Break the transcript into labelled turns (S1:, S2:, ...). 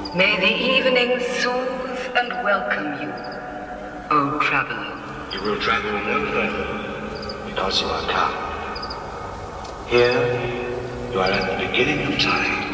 S1: May the evening soothe and welcome you, O traveler.
S2: You will travel no further, because you are come. Here, you are at the beginning of time.